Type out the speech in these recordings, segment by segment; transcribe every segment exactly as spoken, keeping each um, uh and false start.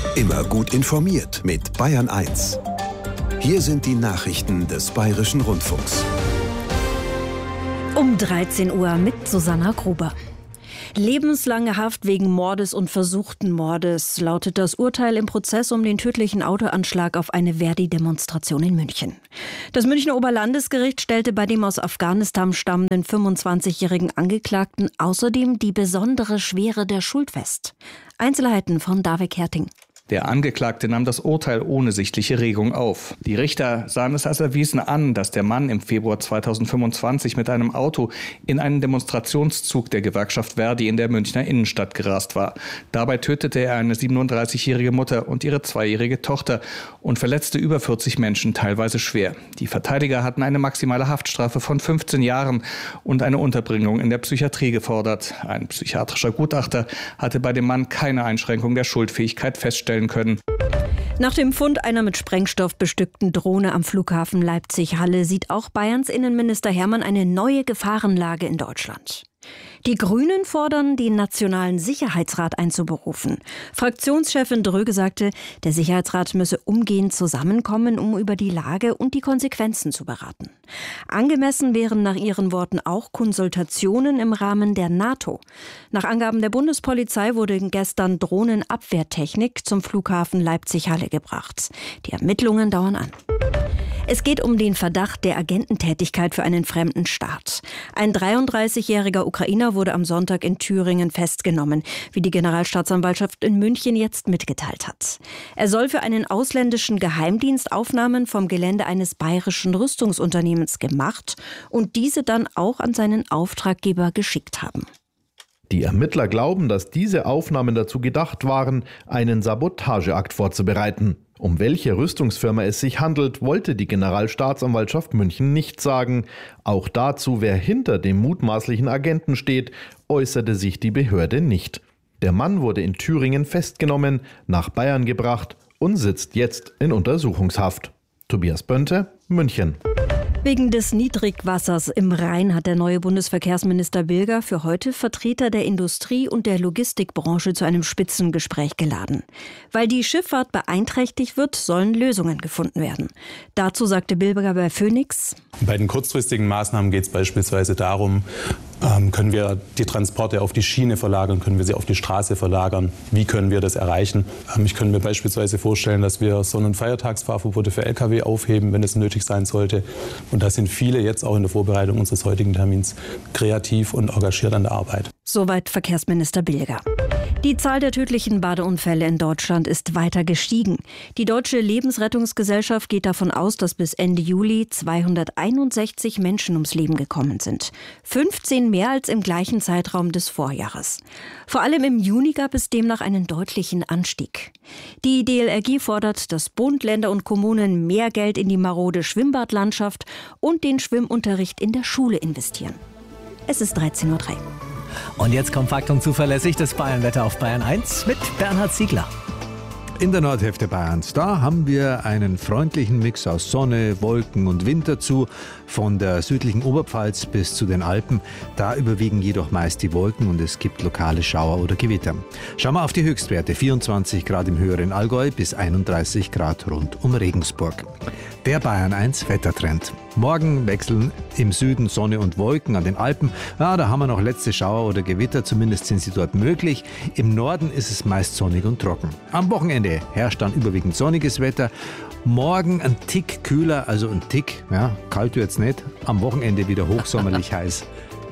Immer gut informiert mit Bayern eins. Hier sind die Nachrichten des Bayerischen Rundfunks. Um dreizehn Uhr mit Susanna Gruber. Lebenslange Haft wegen Mordes und versuchten Mordes lautet das Urteil im Prozess um den tödlichen Autoanschlag auf eine Verdi-Demonstration in München. Das Münchner Oberlandesgericht stellte bei dem aus Afghanistan stammenden fünfundzwanzigjährigen Angeklagten außerdem die besondere Schwere der Schuld fest. Einzelheiten von David Herting. Der Angeklagte nahm das Urteil ohne sichtliche Regung auf. Die Richter sahen es als erwiesen an, dass der Mann im Februar zweitausendfünfundzwanzig mit einem Auto in einen Demonstrationszug der Gewerkschaft Verdi in der Münchner Innenstadt gerast war. Dabei tötete er eine siebenunddreißigjährige Mutter und ihre zweijährige Tochter und verletzte über vierzig Menschen, teilweise schwer. Die Verteidiger hatten eine maximale Haftstrafe von fünfzehn Jahren und eine Unterbringung in der Psychiatrie gefordert. Ein psychiatrischer Gutachter hatte bei dem Mann keine Einschränkung der Schuldfähigkeit feststellen können. Nach dem Fund einer mit Sprengstoff bestückten Drohne am Flughafen Leipzig-Halle sieht auch Bayerns Innenminister Hermann eine neue Gefahrenlage in Deutschland. Die Grünen fordern, den Nationalen Sicherheitsrat einzuberufen. Fraktionschefin Dröge sagte, der Sicherheitsrat müsse umgehend zusammenkommen, um über die Lage und die Konsequenzen zu beraten. Angemessen wären nach ihren Worten auch Konsultationen im Rahmen der NATO. Nach Angaben der Bundespolizei wurde gestern Drohnenabwehrtechnik zum Flughafen Leipzig-Halle gebracht. Die Ermittlungen dauern an. Es geht um den Verdacht der Agententätigkeit für einen fremden Staat. Ein dreiunddreißigjähriger Ukrainer wurde am Sonntag in Thüringen festgenommen, wie die Generalstaatsanwaltschaft in München jetzt mitgeteilt hat. Er soll für einen ausländischen Geheimdienst Aufnahmen vom Gelände eines bayerischen Rüstungsunternehmens gemacht und diese dann auch an seinen Auftraggeber geschickt haben. Die Ermittler glauben, dass diese Aufnahmen dazu gedacht waren, einen Sabotageakt vorzubereiten. Um welche Rüstungsfirma es sich handelt, wollte die Generalstaatsanwaltschaft München nicht sagen. Auch dazu, wer hinter dem mutmaßlichen Agenten steht, äußerte sich die Behörde nicht. Der Mann wurde in Thüringen festgenommen, nach Bayern gebracht und sitzt jetzt in Untersuchungshaft. Tobias Bönte, München. Wegen des Niedrigwassers im Rhein hat der neue Bundesverkehrsminister Bilger für heute Vertreter der Industrie und der Logistikbranche zu einem Spitzengespräch geladen. Weil die Schifffahrt beeinträchtigt wird, sollen Lösungen gefunden werden. Dazu sagte Bilger bei Phoenix: Bei den kurzfristigen Maßnahmen geht es beispielsweise darum, ähm, können wir die Transporte auf die Schiene verlagern, können wir sie auf die Straße verlagern, wie können wir das erreichen. Ähm, ich könnte mir beispielsweise vorstellen, dass wir Sonn- und Feiertagsfahrverbote für L K W aufheben, wenn es nötig sein sollte. Und da sind viele jetzt auch in der Vorbereitung unseres heutigen Termins kreativ und engagiert an der Arbeit. Soweit Verkehrsminister Bilger. Die Zahl der tödlichen Badeunfälle in Deutschland ist weiter gestiegen. Die Deutsche Lebensrettungsgesellschaft geht davon aus, dass bis Ende Juli zweihunderteinundsechzig Menschen ums Leben gekommen sind. fünfzehn mehr als im gleichen Zeitraum des Vorjahres. Vor allem im Juni gab es demnach einen deutlichen Anstieg. Die D L R G fordert, dass Bund, Länder und Kommunen mehr Geld in die marode Schwimmbadlandschaft und den Schwimmunterricht in der Schule investieren. Es ist dreizehn Uhr drei. Und jetzt kommt Faktum zuverlässig das Bayernwetter auf Bayern eins mit Bernhard Ziegler. In der Nordhälfte Bayerns, da haben wir einen freundlichen Mix aus Sonne, Wolken und Wind dazu. Von der südlichen Oberpfalz bis zu den Alpen, da überwiegen jedoch meist die Wolken und es gibt lokale Schauer oder Gewitter. Schauen wir auf die Höchstwerte, vierundzwanzig Grad im höheren Allgäu bis einunddreißig Grad rund um Regensburg. Der Bayern eins Wettertrend. Morgen wechseln im Süden Sonne und Wolken, an den Alpen. Ja, da haben wir noch letzte Schauer oder Gewitter, zumindest sind sie dort möglich. Im Norden ist es meist sonnig und trocken. Am Wochenende herrscht dann überwiegend sonniges Wetter. Morgen ein Tick kühler, also ein Tick, ja, kalt wird's nicht. Am Wochenende wieder hochsommerlich heiß.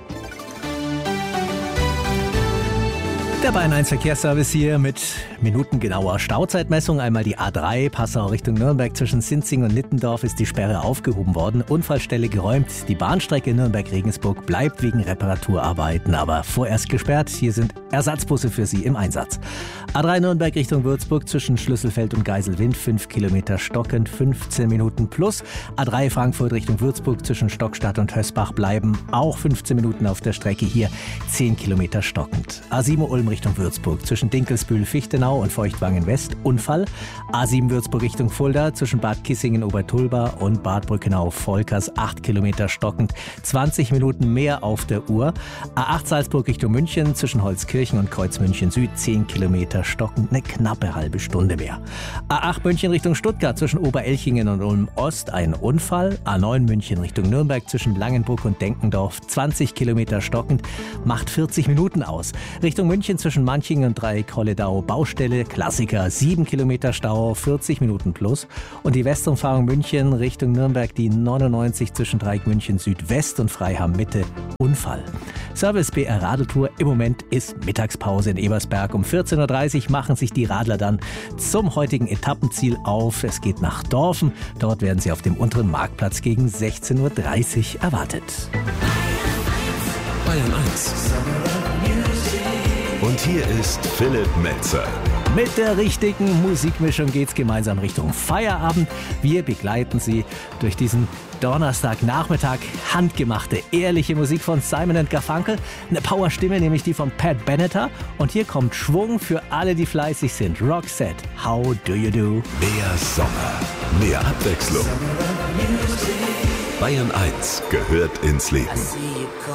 Der Bayern eins Verkehrsservice hier mit minutengenauer Stauzeitmessung. Einmal die A drei, Passau Richtung Nürnberg zwischen Sinzing und Nittendorf ist die Sperre aufgehoben worden. Unfallstelle geräumt. Die Bahnstrecke Nürnberg-Regensburg bleibt wegen Reparaturarbeiten aber vorerst gesperrt. Hier sind Ersatzbusse für Sie im Einsatz. A drei Nürnberg Richtung Würzburg zwischen Schlüsselfeld und Geiselwind fünf Kilometer stockend, fünfzehn Minuten plus. A drei Frankfurt Richtung Würzburg zwischen Stockstadt und Hösbach bleiben auch fünfzehn Minuten auf der Strecke, hier zehn Kilometer stockend. A sieben Ulm sieben Richtung Würzburg zwischen Dinkelsbühl, Fichtenau und Feuchtwangen West Unfall. A sieben Würzburg Richtung Fulda zwischen Bad Kissingen, Obertulba und Bad Brückenau-Volkers acht Kilometer stockend, zwanzig Minuten mehr auf der Uhr. A acht Salzburg Richtung München zwischen Holzkirchen und Kreuzmünchen Süd zehn Kilometer stockend, eine knappe halbe Stunde mehr. A acht München Richtung Stuttgart zwischen Oberelchingen und Ulm Ost ein Unfall. A neun München Richtung Nürnberg zwischen Langenbruck und Denkendorf zwanzig Kilometer stockend, macht vierzig Minuten aus. Richtung München zwischen Manching und Dreieck-Holledau Baustelle, Klassiker, sieben Kilometer Stau, vierzig Minuten plus. Und die Westumfahrung München Richtung Nürnberg, die neunundneunzig zwischen Dreieck München Südwest und Freiham Mitte, Unfall. Service B R Radeltour, im Moment ist Mittagspause in Ebersberg. Um vierzehn Uhr dreißig machen sich die Radler dann zum heutigen Etappenziel auf. Es geht nach Dorfen. Dort werden sie auf dem unteren Marktplatz gegen sechzehn Uhr dreißig erwartet. Bayern eins. Und hier ist Philipp Metzer. Mit der richtigen Musikmischung geht's gemeinsam Richtung Feierabend. Wir begleiten Sie durch diesen Donnerstagnachmittag. Handgemachte, ehrliche Musik von Simon and Garfunkel. Eine Powerstimme, nämlich die von Pat Benatar. Und hier kommt Schwung für alle, die fleißig sind. Roxette, How Do You Do? Mehr Sommer, mehr Abwechslung. Bayern eins gehört ins Leben.